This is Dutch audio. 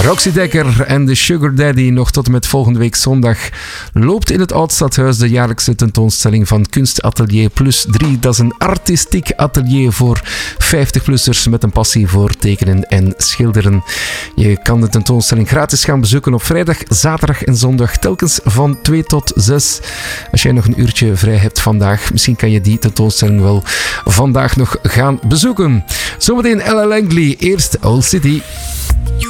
Roxy Dekker en de Sugar Daddy nog tot en met volgende week zondag loopt in het Oudstadhuis de jaarlijkse tentoonstelling van Kunstatelier Plus 3. Dat is een artistiek atelier voor 50-plussers met een passie voor tekenen en schilderen. Je kan de tentoonstelling gratis gaan bezoeken op vrijdag, zaterdag en zondag, telkens van 2 tot 6. Als jij nog een uurtje vrij hebt vandaag, misschien kan je die tentoonstelling wel vandaag nog gaan bezoeken. Zometeen Ella Langley, eerst Old City.